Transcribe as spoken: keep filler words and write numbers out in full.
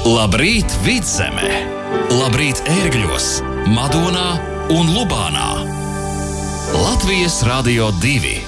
Labrīt, Vidzeme! Labrīt, Ērgļos, Madonā un Lubānā! Latvijas Radio divi.